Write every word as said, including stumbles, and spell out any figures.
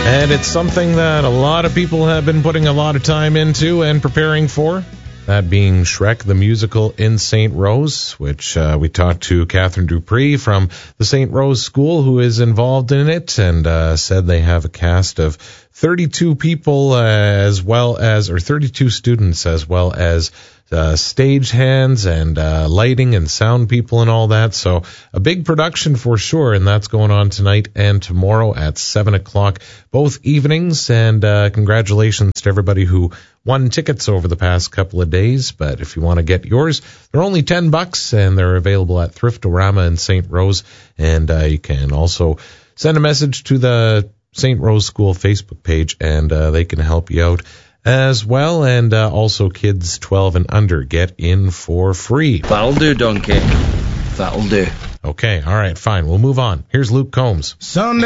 And it's something that a lot of people have been putting a lot of time into and preparing for. That being Shrek the Musical in Saint Rose, which uh, we talked to Catherine Dupree from the Saint Rose School, who is involved in it, and uh, said they have a cast of thirty-two people uh, as well as, or thirty-two students as well as uh, stage hands and uh, lighting and sound people and all that. So a big production for sure, and that's going on tonight and tomorrow at seven o'clock, both evenings. And uh, congratulations to everybody who won tickets over the past couple of days. But if you want to get yours, they're only ten bucks, and they're available at Thriftorama in Saint Rose. And uh, you can also send a message to the Saint Rose School Facebook page, and uh, they can help you out as well. And uh, also kids twelve and under get in for free. That'll do, Donkey. That'll do. Okay, all right, fine. We'll move on. Here's Luke Combs. Sunday.